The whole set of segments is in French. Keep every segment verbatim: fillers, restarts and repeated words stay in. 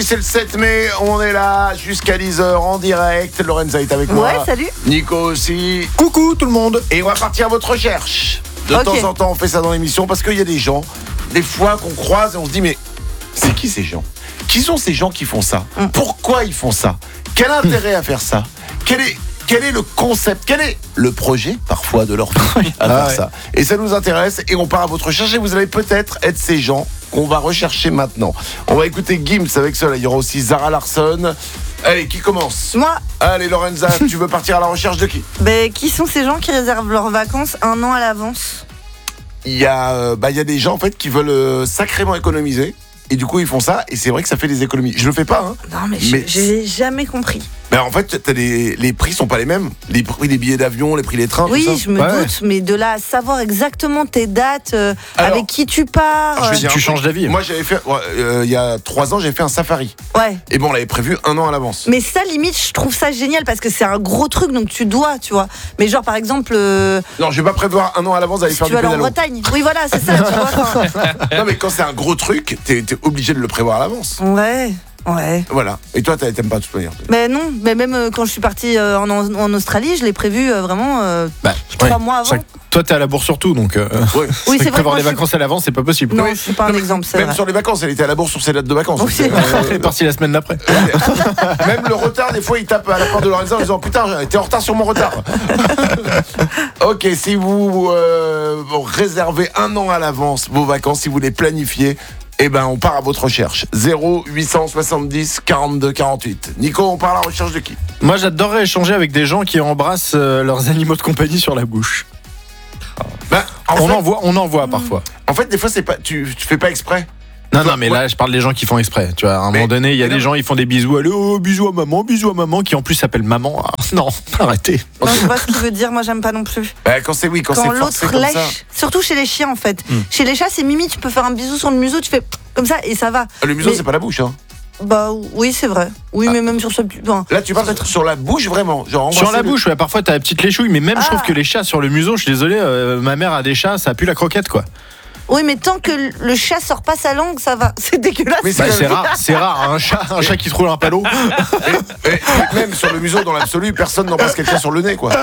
C'est le sept mai, on est là jusqu'à dix heures en direct. Lorenza est avec moi. Ouais, salut. Nico aussi. Coucou tout le monde. Et on va partir à votre recherche. De Ok. temps en temps, on fait ça dans l'émission parce qu'il y a des gens, des fois qu'on croise et on se dit mais c'est qui ces gens ? Qui sont ces gens qui font ça ? Mm. Pourquoi ils font ça ? Quel intérêt à faire ça ? Quel est Quel est le concept ? Quel est le projet, parfois, de leur vie à Ah faire ouais. ça ? Et ça nous intéresse et on part à votre recherche et vous allez peut-être être ces gens qu'on va rechercher maintenant. On va écouter Gims avec cela. Il y aura aussi Zara Larsson. Allez, qui commence ? Moi, Allez, Lorenza, tu veux partir à la recherche de qui ? ben, qui sont ces gens qui réservent leurs vacances un an à l'avance ? Il y a, euh, bah, il y a des gens en fait qui veulent euh, sacrément économiser. Et du coup, ils font ça. Et c'est vrai que ça fait des économies. Je le fais pas, hein. Non, mais, Mais- je n'ai jamais compris. Mais en fait, t'as des, les prix sont pas les mêmes. Les prix des billets d'avion, les prix des trains, Oui, tout ça. je me Ouais. doute, mais de là à savoir exactement tes dates, euh, Alors, avec qui tu pars. alors, je vais euh, dire Tu un changes truc. d'avis. Moi, j'avais fait, ouais, euh, il y a trois ans, j'ai fait un safari. Ouais. Et bon, on l'avait prévu un an à l'avance. Mais ça, limite, je trouve ça génial parce que c'est un gros truc, donc tu dois, tu vois. Mais genre, par exemple, euh, Non, je vais pas prévoir un an à l'avance d'aller si faire tu du vas aller en pédalo. Bretagne. Oui, voilà, c'est ça, tu vois. quand- Non, mais quand c'est un gros truc, t'es, t'es obligé de le prévoir à l'avance. Ouais, ouais. Voilà. Et toi, t'aimes pas de toute manière. Mais non, mais même euh, quand je suis partie euh, en, en Australie, je l'ai prévu euh, vraiment euh, Bah, trois ouais. mois avant. C'est vrai que toi, t'es à la bourse surtout, donc euh, Ouais. Oui, c'est vrai. prévoir que les moi, je vacances à l'avance, c'est pas possible. Non, Oui. c'est pas un exemple, c'est Même vrai. sur les vacances, elle était à la bourse sur ses dates de vacances. Oui, c'est Donc, vrai. Elle est partie la semaine d'après. Même le retard, des fois, il tape à la porte de Lorenza en disant putain, t'es en retard sur mon retard. Ok, si vous euh, vous réservez un an à l'avance vos vacances, si vous les planifiez, eh ben on part à votre recherche. zéro huit cent soixante-dix quarante-deux quarante-huit. Nico, on part à la recherche de qui ? Moi, j'adorerais échanger avec des gens qui embrassent euh, leurs animaux de compagnie sur la bouche. Ben, en, On fait, en voit, on en voit parfois. en fait, des fois, c'est pas, tu, tu fais pas exprès. Non, Toi, non, mais ouais. là, je parle des gens qui font exprès. Tu vois, à un Mais- moment donné, il y a mais des non. gens, ils font des bisous. Allez, oh, bisous à maman, bisous à maman, qui en plus s'appelle maman. Ah, non, arrêtez. Non, je sais pas ce qu'il veut dire, moi j'aime pas non plus. Ben, quand c'est oui, quand, Quand c'est forcé l'autre comme ça. lèche, surtout chez les chiens en fait. Hmm. Chez les chats, c'est mimi, tu peux faire un bisou sur le museau, tu fais comme ça et ça va. Le museau, Mais- c'est pas la bouche. Hein. Bah oui, c'est vrai. Oui, mais même sur ce. Enfin, Là, tu parles c'est pas sur la bouche vraiment. Genre Sur embrasser la le- bouche, ouais, parfois t'as la petite léchouille, mais même je trouve Ah. que les chats sur le museau, je suis désolé, euh, ma mère a des chats, ça pue la croquette quoi. Oui, mais tant que le chat sort pas sa langue, ça va. C'est dégueulasse. Mais Bah, c'est rare, c'est rare, un chat, un chat qui se roule un palot. Et- et même sur le museau, dans l'absolu, personne n'embrasse quelqu'un sur le nez, quoi.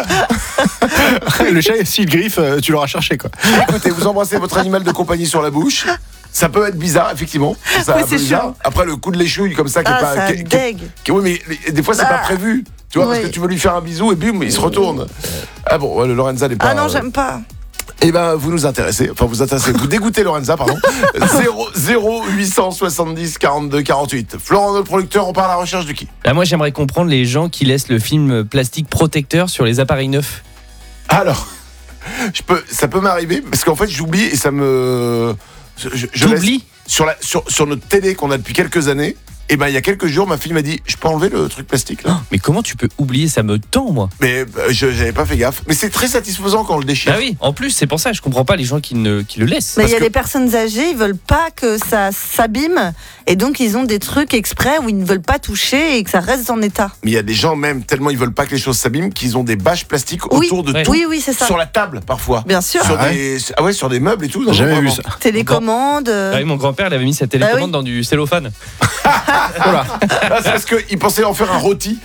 Le chat, s'il griffe, euh, tu l'auras cherché quoi. Écoutez, vous embrassez votre animal de compagnie sur la bouche. Ça peut être bizarre, effectivement. Ça Oui, un peu c'est bizarre. sûr. Après, le coup de l'échouille comme ça, qui Ah, est pas. ça qui est- qui est- dégue. qui- oui, mais les- des fois, c'est pas Ah. prévu. Tu vois, parce Oui. que tu veux lui faire un bisou et bim, il se retourne. Ah bon, le Lorenza n'est pas. Ah non, euh, j'aime pas. Eh ben, vous nous intéressez. Enfin, vous intéressez. Vous dégoûtez Lorenza, pardon. zéro huit cent soixante-dix quarante-deux quarante-huit. Florent, notre producteur, on part à la recherche de qui ? Là, moi, j'aimerais comprendre les gens qui laissent le film plastique protecteur sur les appareils neufs. Alors, je peux, ça peut m'arriver parce qu'en fait, j'oublie et ça me. Je, je- je laisse- T'oublies ? sur, la, sur, sur notre télé qu'on a depuis quelques années, et ben il y a quelques jours, ma fille m'a dit, je peux enlever le truc plastique là ? Mais comment tu peux oublier ? Ça me tend, moi. Mais euh, je j'avais pas fait gaffe. Mais c'est très satisfaisant quand on le déchire. Bah oui, en plus, c'est pour ça, je comprends pas les gens qui, ne, qui le laissent. Mais il Parce y a que- des personnes âgées, ils veulent pas que ça s'abîme et donc ils ont des trucs exprès où ils ne veulent pas toucher et que ça reste en état. Mais il y a des gens même tellement ils veulent pas que les choses s'abîment qu'ils ont des bâches plastiques Oui. autour de Ouais. tout, Oui, oui, c'est ça. sur la table parfois. Bien sûr. Sur Ah des ah ouais sur des meubles et tout. non, J'ai jamais vu vraiment. ça. Télécommande. euh, Ah oui, mon grand-père, il avait mis sa télécommande Bah oui. dans du cellophane. Voilà. Ah, c'est parce qu'il pensait en faire un rôti.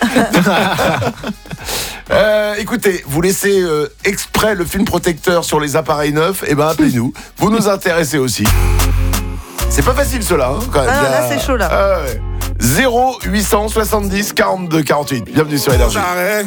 Euh, écoutez, vous laissez euh, exprès le film protecteur sur les appareils neufs, et ben appelez-nous. Vous nous intéressez aussi. C'est pas facile cela, hein, quand même. Ah non, Il y a- là, c'est chaud, là. Ah ouais. zéro huit cent soixante-dix quarante-deux quarante-huit. Bienvenue sur Énergie.